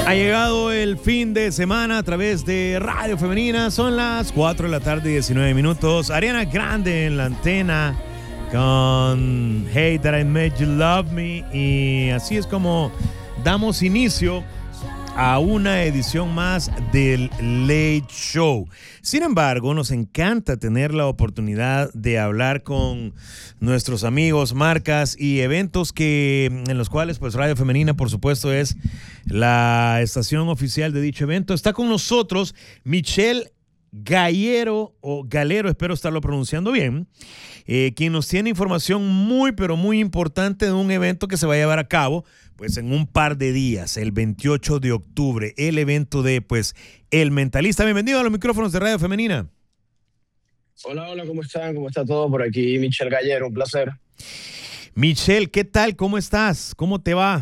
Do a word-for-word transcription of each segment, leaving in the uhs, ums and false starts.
Ha llegado el fin de semana a través de Radio Femenina. Son las cuatro de la tarde y diecinueve minutos. Ariana Grande en la antena con Hey That I Made You Love Me. Y así es como damos inicio a una edición más del Late Show. Sin embargo, nos encanta tener la oportunidad de hablar con nuestros amigos, marcas y eventos que, en los cuales pues Radio Femenina, por supuesto, es la estación oficial de dicho evento. Está con nosotros Michelle Gallero, o Galero, espero estarlo pronunciando bien, eh, quien nos tiene información muy, pero muy importante de un evento que se va a llevar a cabo pues en un par de días, el veintiocho de octubre, el evento de pues El Mentalista. Bienvenido a los micrófonos de Radio Femenina. Hola, hola, ¿cómo están? ¿Cómo está todo por aquí? Michelle Gallero, un placer. Michelle, ¿qué tal? ¿Cómo estás? ¿Cómo te va?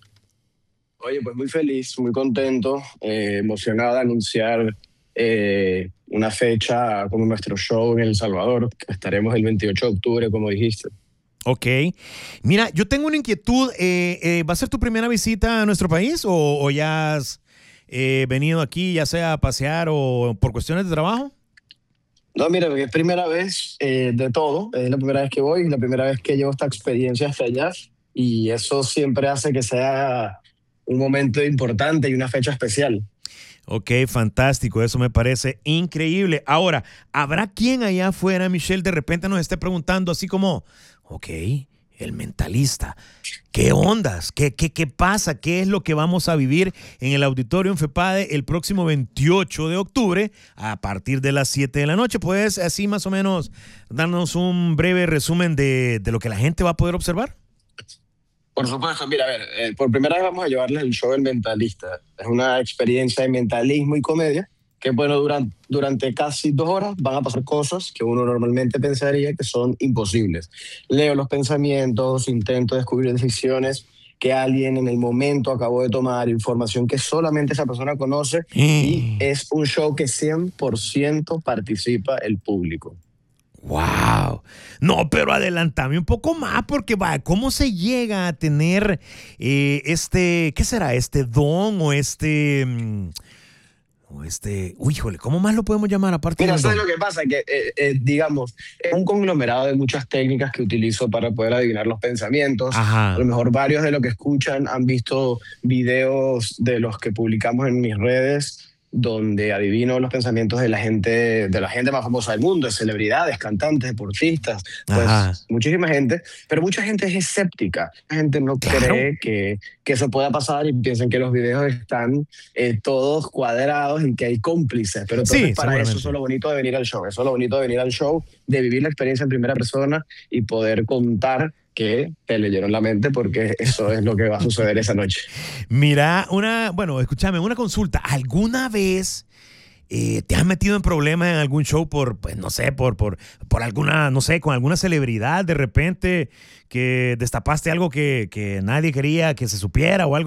Oye, pues muy feliz, muy contento, eh, emocionado de anunciar eh, una fecha como nuestro show en El Salvador. Estaremos el veintiocho de octubre, como dijiste. Ok. Mira, yo tengo una inquietud. Eh, eh, ¿Va a ser tu primera visita a nuestro país o, o ya has eh, venido aquí, ya sea a pasear o por cuestiones de trabajo? No, mira, es primera vez eh, de todo. Es la primera vez que voy, la primera vez que llevo esta experiencia hasta allá. Y eso siempre hace que sea un momento importante y una fecha especial. Ok, fantástico, eso me parece increíble. Ahora, ¿habrá quien allá afuera, Michelle, de repente nos esté preguntando así como, ok, El Mentalista, ¿qué ondas? ¿Qué, qué, qué pasa? ¿Qué es lo que vamos a vivir en el auditorio en FEPADE el próximo veintiocho de octubre a partir de las siete de la noche? ¿Puedes así más o menos darnos un breve resumen de, de lo que la gente va a poder observar? Por supuesto, mira, a ver, eh, por primera vez vamos a llevarles el show El Mentalista. Es una experiencia de mentalismo y comedia que, bueno, durante, durante casi dos horas van a pasar cosas que uno normalmente pensaría que son imposibles. Leo los pensamientos, intento descubrir decisiones que alguien en el momento acabó de tomar, información que solamente esa persona conoce, y es un show que cien por ciento participa el público. ¡Wow! No, pero adelántame un poco más porque, vaya, ¿cómo se llega a tener eh, este, qué será, este don o este, mm, o este, uy, híjole, ¿cómo más lo podemos llamar aparte Mira, del ¿sabes don? lo que pasa? Que, eh, eh, digamos, es un conglomerado de muchas técnicas que utilizo para poder adivinar los pensamientos. Ajá. A lo mejor varios de los que escuchan han visto videos de los que publicamos en mis redes, donde adivino los pensamientos de la gente, de la gente más famosa del mundo, de celebridades, cantantes, deportistas, pues Ajá. muchísima gente, pero mucha gente es escéptica. La gente no Claro. cree que, que eso pueda pasar y piensan que los videos están eh, todos cuadrados y que hay cómplices. Pero entonces, Sí, para eso, seguramente. eso es lo bonito de venir al show. Eso es lo bonito de venir al show, de vivir la experiencia en primera persona y poder contar que te leyeron la mente, porque eso es lo que va a suceder esa noche. Mira, una, bueno, escúchame, una consulta. ¿Alguna vez eh, te has metido en problemas en algún show por, pues no sé, por, por, por alguna, no sé, con alguna celebridad de repente que destapaste algo que, que nadie quería que se supiera o algo?